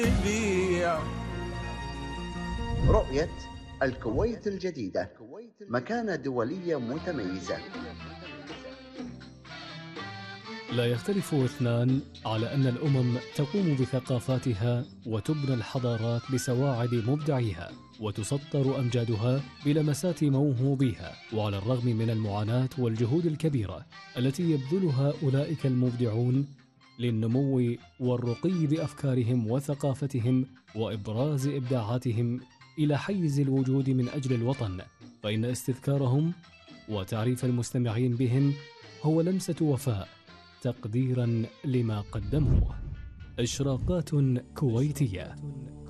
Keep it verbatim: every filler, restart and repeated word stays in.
رؤية الكويت الجديدة، مكانة دولية متميزة. لا يختلف اثنان على أن الأمم تقوم بثقافاتها وتبنى الحضارات بسواعد مبدعيها وتسطر أمجادها بلمسات موهوبيها. وعلى الرغم من المعاناة والجهود الكبيرة التي يبذلها أولئك المبدعون للنمو والرقي بأفكارهم وثقافتهم وإبراز إبداعاتهم إلى حيز الوجود من أجل الوطن، فإن استذكارهم وتعريف المستمعين بهم هو لمسة وفاء تقديرا لما قدموه. إشراقات كويتية.